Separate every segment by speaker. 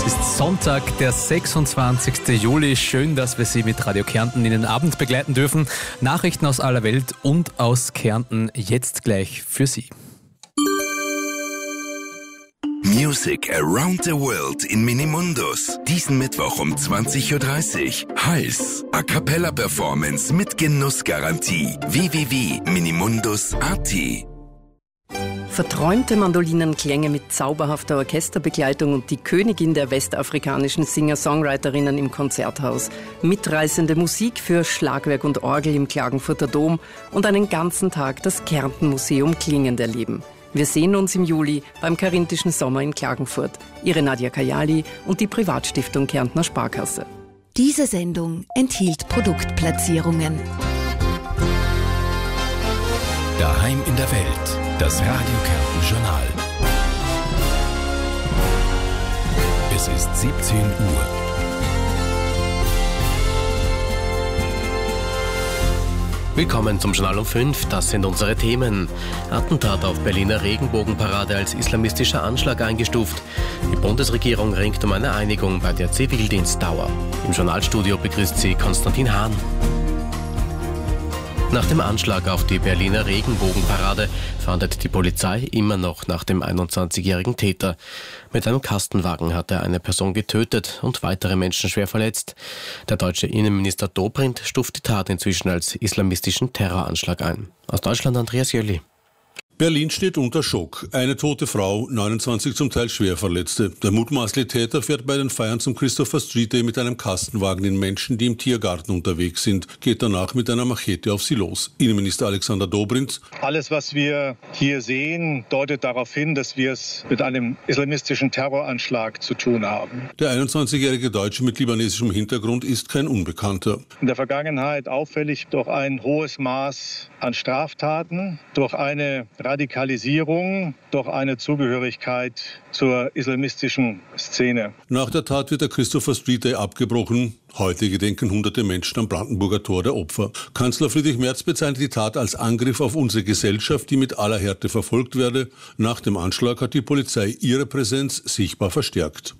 Speaker 1: ist Sonntag, der 26. Juli. Schön, dass wir Sie mit Radio Kärnten in den Abend begleiten dürfen. Nachrichten aus aller Welt und aus Kärnten jetzt gleich für Sie.
Speaker 2: Music around the world in Minimundus. Diesen Mittwoch um 20.30 Uhr. Hals, A Cappella Performance mit Genussgarantie. www.minimundus.at.
Speaker 3: Verträumte Mandolinenklänge mit zauberhafter Orchesterbegleitung und die Königin der westafrikanischen Singer-Songwriterinnen im Konzerthaus. Mitreißende Musik für Schlagwerk und Orgel im Klagenfurter Dom und einen ganzen Tag das Kärnten-Museum klingend erleben. Wir sehen uns im Juli beim Karinthischen Sommer in Klagenfurt. Ihre Nadja Kajali und die Privatstiftung Kärntner Sparkasse.
Speaker 4: Diese Sendung enthielt Produktplatzierungen.
Speaker 2: Daheim in der Welt. Das Radio Kärnten Journal. Es ist 17 Uhr.
Speaker 5: Willkommen zum Journal um 5, das sind unsere Themen. Attentat auf Berliner Regenbogenparade als islamistischer Anschlag eingestuft. Die Bundesregierung ringt um eine Einigung bei der Zivildienstdauer. Im Journalstudio begrüßt sie Konstantin Hahn. Nach dem Anschlag auf die Berliner Regenbogenparade fahndet die Polizei immer noch nach dem 21-jährigen Täter. Mit einem Kastenwagen hat er eine Person getötet und weitere Menschen schwer verletzt. Der deutsche Innenminister Dobrindt stuft die Tat inzwischen als islamistischen Terroranschlag ein. Aus Deutschland Andreas Jölli.
Speaker 6: Berlin steht unter Schock. Eine tote Frau, 29 zum Teil schwer Verletzte. Der mutmaßliche Täter fährt bei den Feiern zum Christopher Street Day mit einem Kastenwagen in Menschen, die im Tiergarten unterwegs sind, geht danach mit einer Machete auf sie los. Innenminister Alexander Dobrindt.
Speaker 7: Alles, was wir hier sehen, deutet darauf hin, dass wir es mit einem islamistischen Terroranschlag zu tun haben.
Speaker 6: Der 21-jährige Deutsche mit libanesischem Hintergrund ist kein Unbekannter.
Speaker 7: In der Vergangenheit auffällig durch ein hohes Maß an Straftaten, durch eine Radikalisierung, durch eine Zugehörigkeit zur islamistischen Szene.
Speaker 6: Nach der Tat wird der Christopher Street Day abgebrochen. Heute gedenken hunderte Menschen am Brandenburger Tor der Opfer. Kanzler Friedrich Merz bezeichnet die Tat als Angriff auf unsere Gesellschaft, die mit aller Härte verfolgt werde. Nach dem Anschlag hat die Polizei ihre Präsenz sichtbar verstärkt.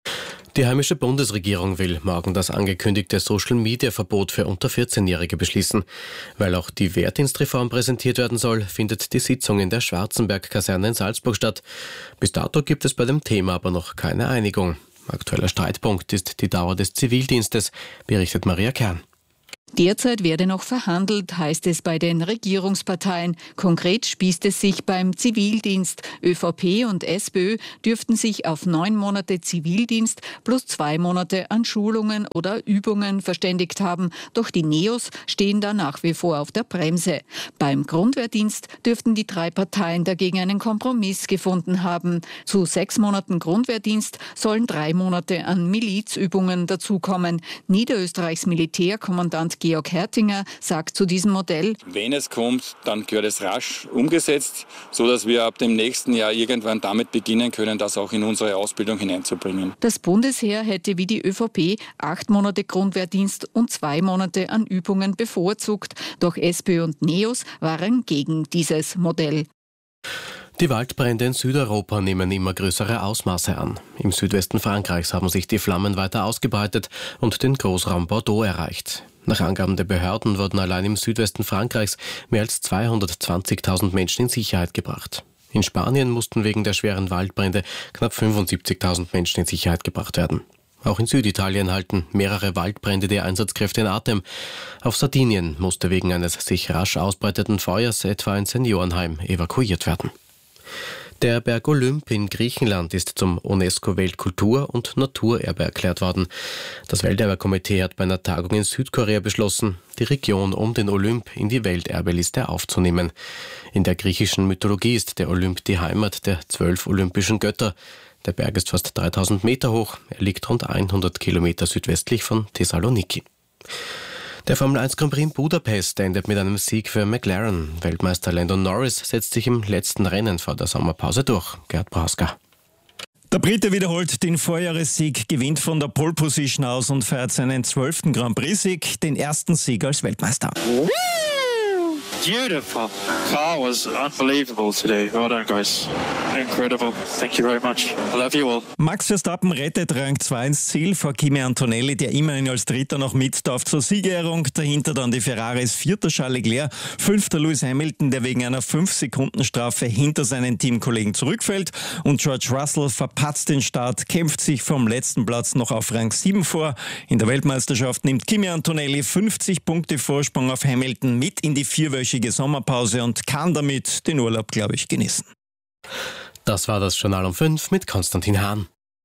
Speaker 5: Die heimische Bundesregierung will morgen das angekündigte Social-Media-Verbot für unter 14-Jährige beschließen. Weil auch die Wehrdienstreform präsentiert werden soll, findet die Sitzung in der Schwarzenberg-Kaserne in Salzburg statt. Bis dato gibt es bei dem Thema aber noch keine Einigung. Aktueller Streitpunkt ist die Dauer des Zivildienstes, berichtet Maria Kern.
Speaker 8: Derzeit werde noch verhandelt, heißt es bei den Regierungsparteien. Konkret spießt es sich beim Zivildienst. ÖVP und SPÖ dürften sich auf 9 Monate Zivildienst plus 2 Monate an Schulungen oder Übungen verständigt haben. Doch die Neos stehen da nach wie vor auf der Bremse. Beim Grundwehrdienst dürften die 3 Parteien dagegen einen Kompromiss gefunden haben. Zu 6 Monaten Grundwehrdienst sollen 3 Monate an Milizübungen dazukommen. Niederösterreichs Militärkommandant Georg Hertinger sagt zu diesem Modell:
Speaker 9: Wenn es kommt, dann gehört es rasch umgesetzt, sodass wir ab dem nächsten Jahr irgendwann damit beginnen können, das auch in unsere Ausbildung hineinzubringen.
Speaker 8: Das Bundesheer hätte wie die ÖVP 8 Monate Grundwehrdienst und 2 Monate an Übungen bevorzugt. Doch SPÖ und Neos waren gegen dieses Modell.
Speaker 5: Die Waldbrände in Südeuropa nehmen immer größere Ausmaße an. Im Südwesten Frankreichs haben sich die Flammen weiter ausgebreitet und den Großraum Bordeaux erreicht. Nach Angaben der Behörden wurden allein im Südwesten Frankreichs mehr als 220.000 Menschen in Sicherheit gebracht. In Spanien mussten wegen der schweren Waldbrände knapp 75.000 Menschen in Sicherheit gebracht werden. Auch in Süditalien halten mehrere Waldbrände die Einsatzkräfte in Atem. Auf Sardinien musste wegen eines sich rasch ausbreitenden Feuers etwa ein Seniorenheim evakuiert werden. Der Berg Olymp in Griechenland ist zum UNESCO-Weltkultur- und Naturerbe erklärt worden. Das Welterbekomitee hat bei einer Tagung in Südkorea beschlossen, die Region um den Olymp in die Welterbeliste aufzunehmen. In der griechischen Mythologie ist der Olymp die Heimat der 12 olympischen Götter. Der Berg ist fast 3000 Meter hoch. Er liegt rund 100 Kilometer südwestlich von Thessaloniki. Der Formel 1 Grand Prix in Budapest endet mit einem Sieg für McLaren. Weltmeister Lando Norris setzt sich im letzten Rennen vor der Sommerpause durch. Gerd Braska.
Speaker 10: Der Brite wiederholt den Vorjahressieg, gewinnt von der Pole Position aus und feiert seinen 12. Grand Prix-Sieg, den ersten Sieg als Weltmeister.
Speaker 11: Beautiful. Car was unbelievable today. Well done, guys. Incredible. Thank you very much. I love you all.
Speaker 10: Max Verstappen rettet Rang 2 ins Ziel vor Kimi Antonelli, der immerhin als Dritter noch mit darf zur Siegerehrung. Dahinter dann die Ferraris, 4. Charles Leclerc, 5. Lewis Hamilton, der wegen einer 5-Sekunden-Strafe hinter seinen Teamkollegen zurückfällt. Und George Russell verpatzt den Start, kämpft sich vom letzten Platz noch auf Rang 7 vor. In der Weltmeisterschaft nimmt Kimi Antonelli 50 Punkte Vorsprung auf Hamilton mit in die 4-wöchige Sommerpause und kann damit den Urlaub, glaube ich, genießen.
Speaker 5: Das war das Journal um 5 mit Konstantin Hahn.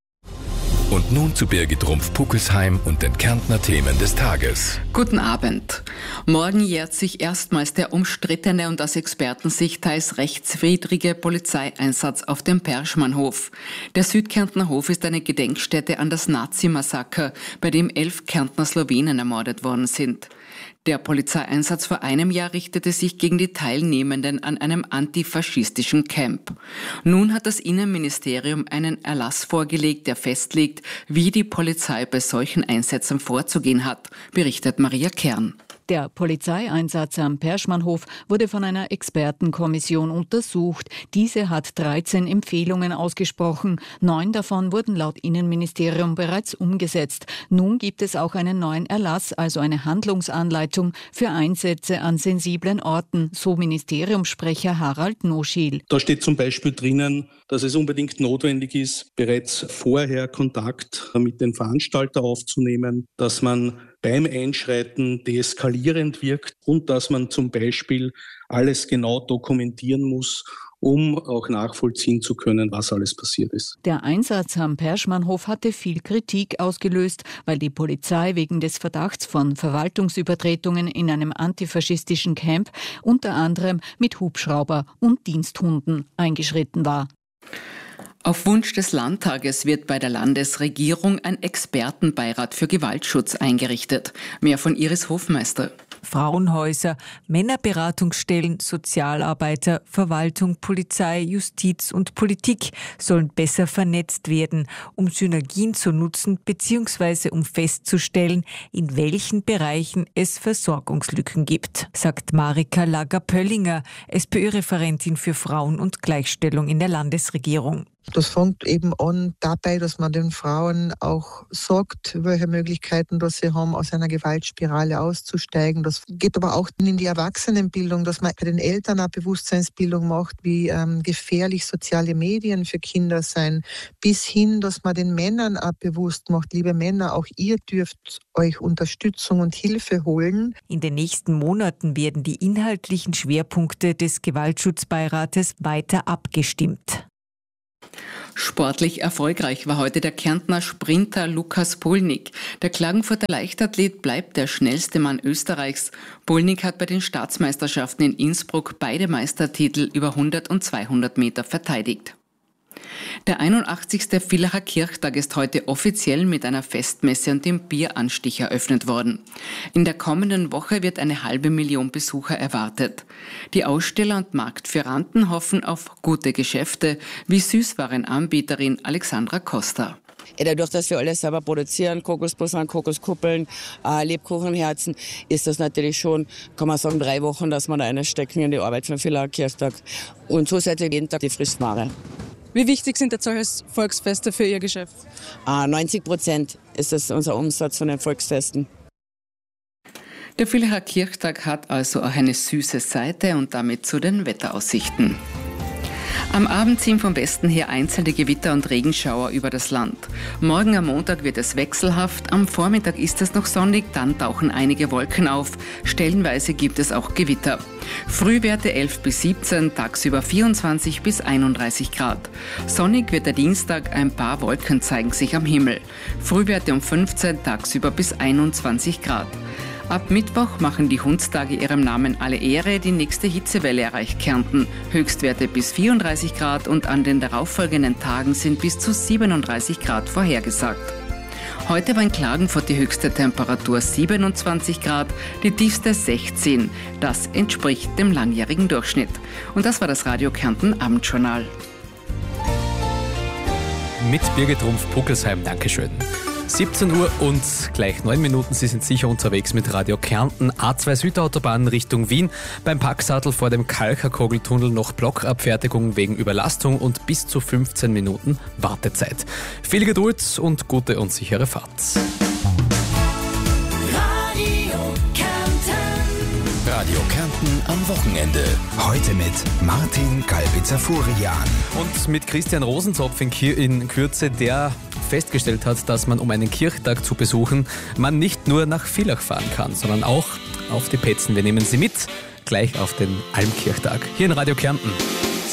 Speaker 2: Und nun zu Birgit Rumpf-Puckelsheim und den Kärntner Themen des Tages.
Speaker 12: Guten Abend. Morgen jährt sich erstmals der umstrittene und aus Expertensicht teils rechtswidrige Polizeieinsatz auf dem Perschmannhof. Der Südkärntner Hof ist eine Gedenkstätte an das Nazi-Massaker, bei dem 11 Kärntner Slowenen ermordet worden sind. Der Polizeieinsatz vor einem Jahr richtete sich gegen die Teilnehmenden an einem antifaschistischen Camp. Nun hat das Innenministerium einen Erlass vorgelegt, der festlegt, wie die Polizei bei solchen Einsätzen vorzugehen hat, berichtet Maria Kern.
Speaker 8: Der Polizeieinsatz am Perschmannhof wurde von einer Expertenkommission untersucht. Diese hat 13 Empfehlungen ausgesprochen. 9 davon wurden laut Innenministerium bereits umgesetzt. Nun gibt es auch einen neuen Erlass, also eine Handlungsanleitung für Einsätze an sensiblen Orten, so Ministeriumssprecher Harald Noschiel.
Speaker 13: Da steht zum Beispiel drinnen, dass es unbedingt notwendig ist, bereits vorher Kontakt mit dem Veranstalter aufzunehmen, dass man beim Einschreiten deeskalierend wirkt und dass man zum Beispiel alles genau dokumentieren muss, um auch nachvollziehen zu können, was alles passiert ist.
Speaker 8: Der Einsatz am Perschmannhof hatte viel Kritik ausgelöst, weil die Polizei wegen des Verdachts von Verwaltungsübertretungen in einem antifaschistischen Camp unter anderem mit Hubschrauber und Diensthunden eingeschritten war.
Speaker 12: Auf Wunsch des Landtages wird bei der Landesregierung ein Expertenbeirat für Gewaltschutz eingerichtet. Mehr von Iris Hofmeister.
Speaker 14: Frauenhäuser, Männerberatungsstellen, Sozialarbeiter, Verwaltung, Polizei, Justiz und Politik sollen besser vernetzt werden, um Synergien zu nutzen bzw. um festzustellen, in welchen Bereichen es Versorgungslücken gibt, sagt Marika Lager-Pöllinger, SPÖ-Referentin für Frauen und Gleichstellung in der Landesregierung.
Speaker 15: Das fängt eben an dabei, dass man den Frauen auch sagt, welche Möglichkeiten dass sie haben, aus einer Gewaltspirale auszusteigen. Das geht aber auch in die Erwachsenenbildung, dass man bei den Eltern eine Bewusstseinsbildung macht, wie gefährlich soziale Medien für Kinder sein, bis hin, dass man den Männern auch bewusst macht, liebe Männer, auch ihr dürft euch Unterstützung und Hilfe holen.
Speaker 14: In den nächsten Monaten werden die inhaltlichen Schwerpunkte des Gewaltschutzbeirates weiter abgestimmt.
Speaker 12: Sportlich erfolgreich war heute der Kärntner Sprinter Lukas Polnik. Der Klagenfurter Leichtathlet bleibt der schnellste Mann Österreichs. Polnik hat bei den Staatsmeisterschaften in Innsbruck beide Meistertitel über 100 und 200 Meter verteidigt. Der 81. Villacher Kirchtag ist heute offiziell mit einer Festmesse und dem Bieranstich eröffnet worden. In der kommenden Woche wird 500.000 Besucher erwartet. Die Aussteller und Marktführanten hoffen auf gute Geschäfte, wie Süßwarenanbieterin Alexandra Costa.
Speaker 16: Dadurch, dass wir alles selber produzieren, Kokosbussen, Kokoskuppeln, Lebkuchenherzen, ist das natürlich schon, kann man sagen, 3 Wochen, dass wir da einstecken in die Arbeit für den Villacher Kirchtag. Und zusätzlich jeden Tag die Frischware.
Speaker 17: Wie wichtig sind jetzt solche Volksfeste für Ihr Geschäft?
Speaker 16: 90% ist das unser Umsatz von den Volksfesten.
Speaker 12: Der Villacher Kirchtag hat also auch eine süße Seite und damit zu den Wetteraussichten. Am Abend ziehen vom Westen her einzelne Gewitter und Regenschauer über das Land. Morgen am Montag wird es wechselhaft, am Vormittag ist es noch sonnig, dann tauchen einige Wolken auf. Stellenweise gibt es auch Gewitter. Frühwerte 11 bis 17, tagsüber 24 bis 31 Grad. Sonnig wird der Dienstag, ein paar Wolken zeigen sich am Himmel. Frühwerte um 15, tagsüber bis 21 Grad. Ab Mittwoch machen die Hundstage ihrem Namen alle Ehre. Die nächste Hitzewelle erreicht Kärnten. Höchstwerte bis 34 Grad und an den darauffolgenden Tagen sind bis zu 37 Grad vorhergesagt. Heute war in Klagenfurt die höchste Temperatur 27 Grad, die tiefste 16. Das entspricht dem langjährigen Durchschnitt. Und das war das Radio Kärnten Abendjournal.
Speaker 1: Mit Birgit Rumpf-Puckelsheim, Dankeschön. 17 Uhr und gleich 9 Minuten. Sie sind sicher unterwegs mit Radio Kärnten. A2 Südautobahn Richtung Wien. Beim Packsattel vor dem Kalcherkogeltunnel noch Blockabfertigung wegen Überlastung und bis zu 15 Minuten Wartezeit. Viel Geduld und gute und sichere Fahrt.
Speaker 2: Radio Kärnten am Wochenende. Heute mit Martin Kalbitzer-Furian.
Speaker 1: Und mit Christian Rosenzopf in Kürze, der festgestellt hat, dass man, um einen Kirchtag zu besuchen, man nicht nur nach Villach fahren kann, sondern auch auf die Petzen. Wir nehmen Sie mit, gleich auf den Almkirchtag. Hier in Radio Kärnten.